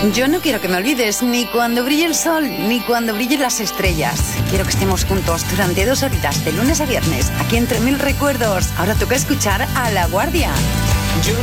Yo no quiero que me olvides ni cuando brille el sol, ni cuando brillen las estrellas. Quiero que estemos juntos durante 2 horitas, de lunes a viernes, aquí entre mil recuerdos. Ahora toca escuchar a La Guardia. Yo